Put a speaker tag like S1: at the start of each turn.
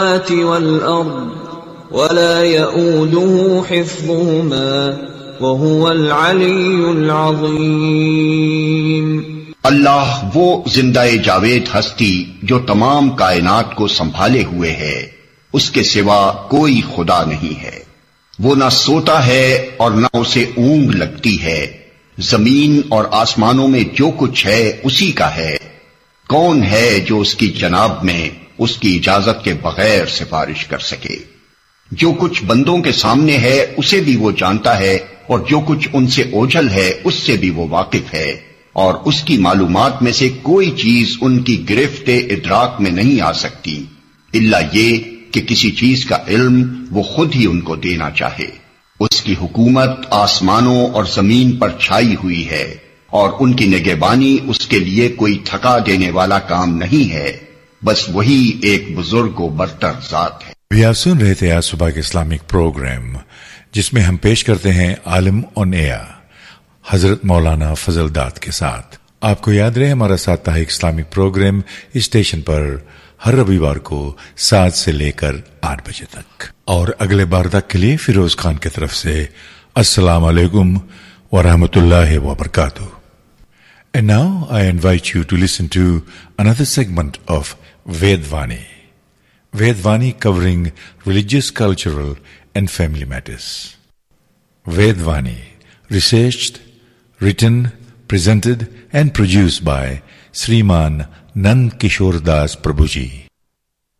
S1: والأرض ولا يؤوده حفظهما وهو العلی العظیم۔
S2: اللہ وہ زندہ جاوید ہستی جو تمام کائنات کو سنبھالے ہوئے ہے، اس کے سوا کوئی خدا نہیں ہے۔ وہ نہ سوتا ہے اور نہ اسے اونگ لگتی ہے۔ زمین اور آسمانوں میں جو کچھ ہے اسی کا ہے۔ کون ہے جو اس کی جناب میں اس کی اجازت کے بغیر سفارش کر سکے؟ جو کچھ بندوں کے سامنے ہے اسے بھی وہ جانتا ہے، اور جو کچھ ان سے اوجھل ہے اس سے بھی وہ واقف ہے، اور اس کی معلومات میں سے کوئی چیز ان کی گرفت ادراک میں نہیں آ سکتی الا یہ کہ کسی چیز کا علم وہ خود ہی ان کو دینا چاہے۔ اس کی حکومت آسمانوں اور زمین پر چھائی ہوئی ہے، اور ان کی نگہبانی اس کے لیے کوئی تھکا دینے والا کام نہیں ہے، بس وہی ایک بزرگ و برتر ذات ہے۔
S3: آپ سن رہے تھے آج صبح کے اسلامک پروگرام، جس میں ہم پیش کرتے ہیں عالم آن ایئر حضرت مولانا فضل داد کے ساتھ۔ آپ کو یاد رہے ہمارا ساتاہک اسلامک پروگرام اسٹیشن پر ہر رویوار کو 7 سے لے کر 8 بجے تک، اور اگلے بار تک کے لیے فیروز خان کی طرف سے السلام علیکم ورحمۃ اللہ وبرکاتہ۔ And now I invite you to listen to another segment of Vedvani. Vedvani covering religious, cultural and family matters. Vedvani, researched, written, presented and produced by Sriman Nand Kishore Das Prabhuji.